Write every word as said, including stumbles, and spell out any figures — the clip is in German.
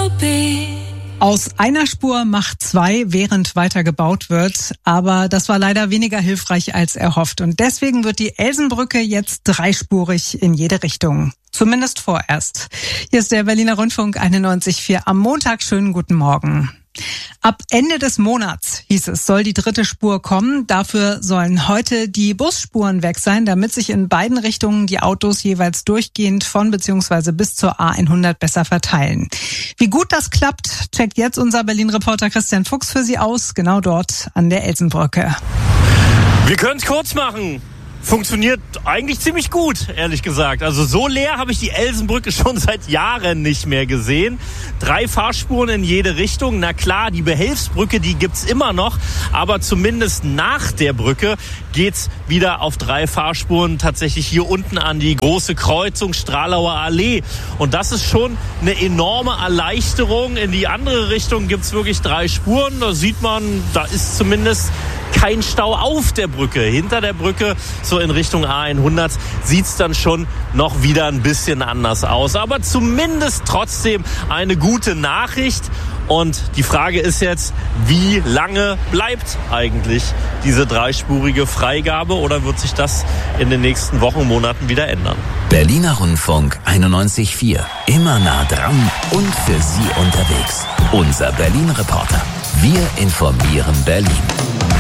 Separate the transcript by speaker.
Speaker 1: Aus einer Spur macht zwei, während weiter gebaut wird. Aber das war leider weniger hilfreich als erhofft. Und deswegen wird die Elsenbrücke jetzt dreispurig in jede Richtung. Zumindest vorerst. Hier ist der Berliner Rundfunk einundneunzig Komma vier am Montag. Schönen guten Morgen. Ab Ende des Monats, hieß es, soll die dritte Spur kommen. Dafür sollen heute die Busspuren weg sein, damit sich in beiden Richtungen die Autos jeweils durchgehend von bzw. bis zur A hundert besser verteilen. Wie gut das klappt, checkt jetzt unser Berlin-Reporter Christian Fuchs für Sie aus, genau dort an der Elsenbrücke.
Speaker 2: Wir können es kurz machen. Funktioniert eigentlich ziemlich gut, ehrlich gesagt. Also so leer habe ich die Elsenbrücke schon seit Jahren nicht mehr gesehen. Drei Fahrspuren in jede Richtung. Na klar, die Behelfsbrücke, die gibt's immer noch. Aber zumindest nach der Brücke geht's wieder auf drei Fahrspuren tatsächlich hier unten an die große Kreuzung Stralauer Allee. Und das ist schon eine enorme Erleichterung. In die andere Richtung gibt's wirklich drei Spuren. Da sieht man, da ist zumindest kein Stau auf der Brücke. Hinter der Brücke, so in Richtung A hundert, sieht's dann schon noch wieder ein bisschen anders aus. Aber zumindest trotzdem eine gute Nachricht. Und die Frage ist jetzt, wie lange bleibt eigentlich diese dreispurige Freigabe oder wird sich das in den nächsten Wochen, Monaten wieder ändern?
Speaker 3: Berliner Rundfunk einundneunzig Komma vier. Immer nah dran und für Sie unterwegs. Unser Berlin-Reporter. Wir informieren Berlin.